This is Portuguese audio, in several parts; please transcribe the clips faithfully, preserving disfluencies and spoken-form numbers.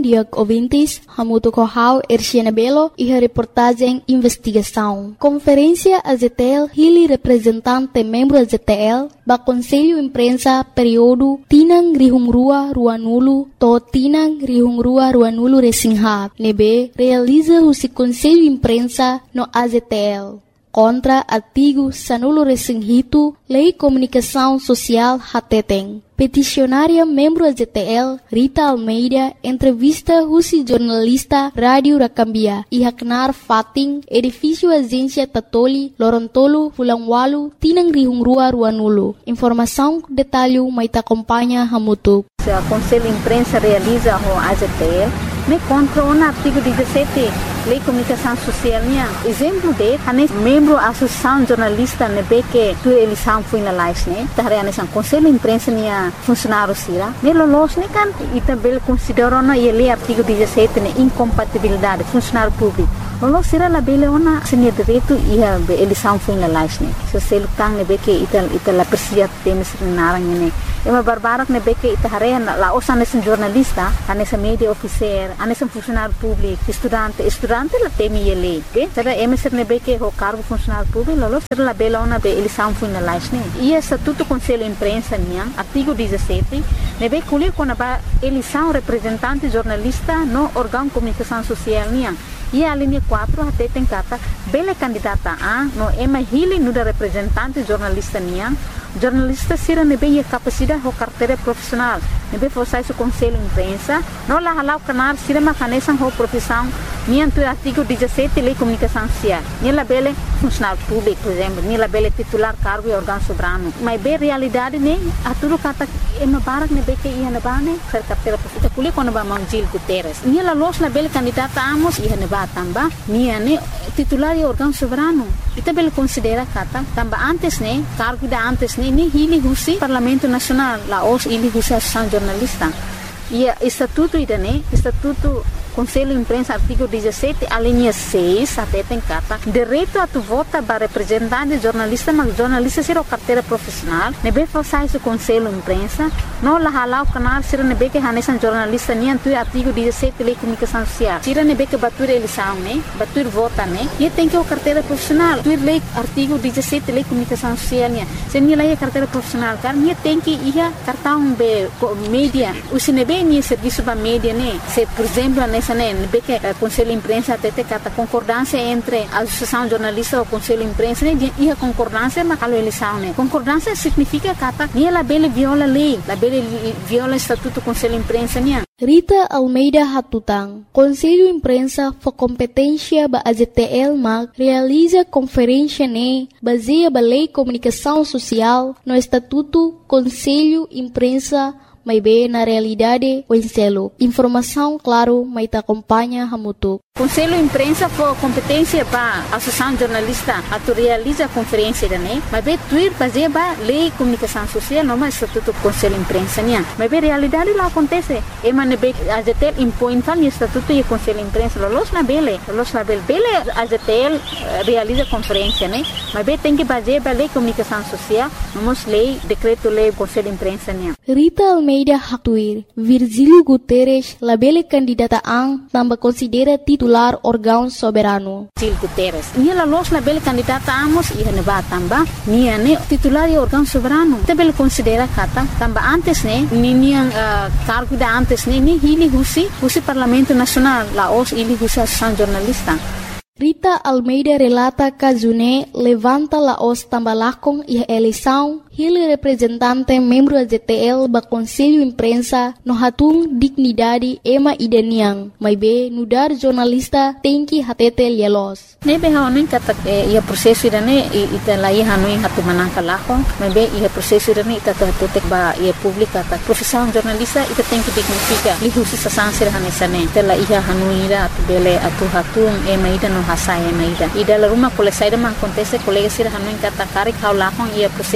dia ouvintes, Hamuto Kohau, Erciana Belo e a reportagem Investigação. Conferência A Z T L, Hili representante membro A Z T L, ba Conselho Imprensa período Tinang Rihungrua Ruanulu, to Tinang Rihungrua Ruanulu Resingha, nebe realiza o Conselho Imprensa no A Z T L. Contra artigo Sanulo Resinghito, Lei Comunicação Social Hateteng. Peticionária membro A Z T L, Rita Almeida, entrevista Husi jornalista Rádio Rakambia, e Haknar Fating, edifício Agência Tatoli, Lorontolo, Fulangwalu, Tinang Rihungrua Ruanulu. Informação, detalhe, maita acompanha Hamutu. O Conselho Imprensa realiza o A Z T L, me contra o artigo dezessete, Lei Comunicação Social, minha exemplo de, anes membro da Associação Jornalista, ne que tu eleição foi na live, né? Tahre anes o Conselho Imprensa minha funcionário sira, ne lolos ne kan, e também considera na lei artigo dezessete ne incompatibilidade funcionário público. Lolos sira la bele ona senia direito e a eleição foi na live, né? So selo kang ne que ita ita la persia temes narang ne. É uma barbarak ne que ita hare la os anes jornalista, anes media officer, anes funcionário público, estudante, estudante la temi ele, que será emeser ne que o cargo funcionário público, lolo será la bela ona be eleição foi na live, né? E estatuto Conselho Imprensa minha, artigo dezessete, ne be culir com a eleição representante jornalista no órgão de comunicação social minha. E a linha quatro até tem cata bela candidata a no ema hili no da representante jornalista minha. Jornalista sira nebe a capacidade ou carteira profissional. Nebe forçar o Conselho Imprensa. Não lá halau canar sira macanesan ou profissão. Minha tu artigo dezessete Lei Comunicação Social. Nela bele funcionário público, por exemplo. Nela bele titular cargo e órgão soberano. Mas bem realidade né? A tudo cata é uma barak nebe que ia neba né? Ser carteira profissional. Kuli quando ba Mangil Guterres. Nela los na bele candidata amos ia neba tamba. Minha né? Titular e órgão soberano. Ita bele considera kata tamba antes né? Cargo da antes né? Ini hili husi Parlamento Nacional, la os hili husi Associação Jornalista. E o estatuto ida né? Estatuto Conselho Imprensa, artigo dezessete, a linha seis, até tem cata, direito a tu vota para representante jornalista, mas jornalista será carteira profissional, nebe forçar o Conselho Imprensa, não lá halau canal, será nebe que hanesan jornalista, nem tu artigo dezessete, Lei Comunicação Social, será nebe que batur eleição, né, batur vota, né, e tem que o carteira profissional, tu lei artigo dezessete, Lei Comunicação Social, né, se nem lá é carteira profissional, cara, nem tem que ir cartão be mídia, o se nebe nem serviço para mídia, né, se por exemplo nessa né, que o Conselho Imprensa até tem a concordância entre a Associação Jornalista e o Conselho Imprensa, né, e a concordância na eleição, né, concordância significa que nem ela bele viola a lei, ela bele viola o Estatuto do Conselho Imprensa, né. Rita Almeida Hatutang, Conselho Imprensa for competência ba A Z T L mag realiza conferência ne baseia ba Lei Comunicação Social no Estatuto Conselho Imprensa may be na realidade o enselo. Informação, claro, may ta acompanha Hamutu. Conselho Imprensa for competência para a Associação Jornalista a tu realiza a conferência da né, mas be tuir fazer ba Lei Comunicação Social no mais Estatuto Conselho Imprensa né, mas be realidade lá acontece. E man be A Z T L impõe tal Estatuto e Conselho Imprensa los na bele, los na bele, bele A Z T L realiza conferência né, mas be tem que fazer ba Lei Comunicação Social, nomos lei, decreto lei Conselho Imprensa né. Rita Almeida Hatuir, Virgílio Guterres, la bele candidata ang tambah considera titular órgão soberano. Virgílio Guterres. Nia la los la bele candidata amos e neba tamba, nia ne titular e órgão soberano. Te bele considera kata tamba antes ne, ni nia uh, cargo da antes ne, ni hili husi, husi Parlamento Nacional, la os hili husi Associação Jornalista. Rita Almeida relata que June levanta la os tambalakong e a eleição, ele representante membro da Z T L ba Conselho Imprensa no hatung dignidade ema idaniang, mas be nudar jornalista tem que hatete lielos. Nebe haonin kata ia prosesso idane ita lai hanuin hatu manangka lako, mas be ia prosesso idane ita hatutek ba ia publika ta profissão jornalista ita tem que dignifica lihusi sa sansir hanesane ita la ia hanuira atu bele atu hatung ema ida no hasai ema ida ida la rumah kolesai da man acontece colega sir hanuin kata kari kau lakong ia prosesso idane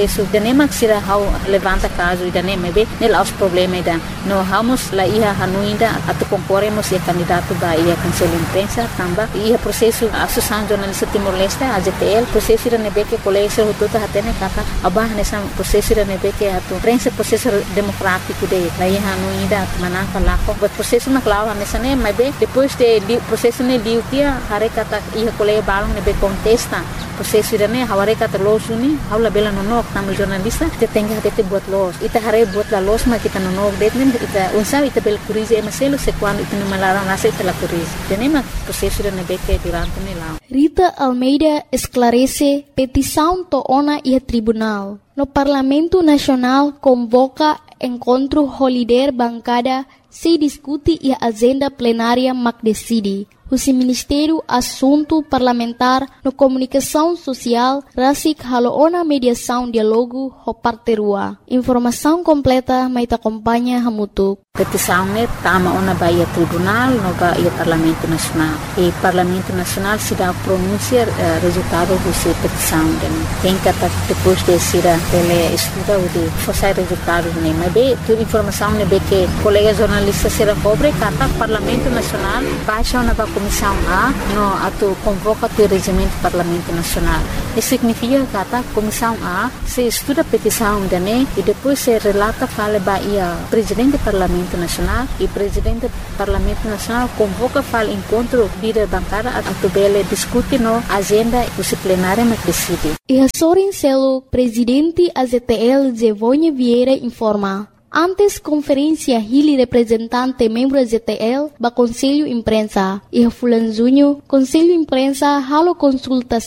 nema sira hau levanta caso ida nema be nela os problema ida no vamos la ia hanuinda atu concorremos e candidato ba ia cancela imprensa tamba ia processo associação jornalista Timor-Leste A Z T L processo ida nebe que colégio hututa hatene kata abah nessa processo ida nebe que atu imprensa processo democrático de la ia hanuinda manaka lako but processo na clava nessa ne mas be depois de processo ne liutia hare kata ia colégio balong nebe contesta processo ida ne haware kata losuni haula bela nonok tamu jornalista te tenga te buat los ita hare buat la los ma kita nonok detnen ita unsa ita bel curize e maselo se quando ita malara nasa ita la curize tenema processo ida nebe que durante ne la Rita Almeida esclarece petição toona e tribunal. No Parlamento Nacional convoca encontro holiday bancada se discute e agenda plenária mac decide. O Ministério Assunto Parlamentar no Comunicação Social Rasik Haloona Mediação Dialogo Hoparterua. Informação completa mai acompanha Hamutuk. Petição ne tama ona baia tribunal no baia Parlamento Nacional. E Parlamento Nacional se dá pronunciar uh, resultado dessa petição. Tem que depois de ser ele estuda o de forçar resultado ne. Mas bem, toda informação ne be que colega jornalista será cobre kata Parlamento Nacional baixa ona ba Comissão A no ato convoca o regimento do Parlamento Nacional. Isso significa que a Comissão A se estuda a petição da N E e depois se relata fala baia presidente do Parlamento Nacional e presidente do Parlamento Nacional convoca fala encontro líder bancária a tubele discute no agenda disciplinária mas decide. E a Sorin Celo, presidente A Z T L Zevonha Vieira informa. Antes conferência Hili representante membro Z T L ba Conselho Imprensa e Fulan Junho Conselho Imprensa halo consulta